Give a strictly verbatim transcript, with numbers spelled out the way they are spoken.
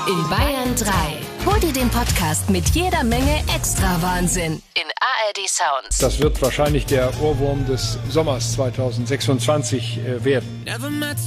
in Bayern drei. Hol dir den Podcast mit jeder Menge Extra-Wahnsinn in A R D Sounds. Das wird wahrscheinlich der Ohrwurm des Sommers zweitausendsechsundzwanzig werden.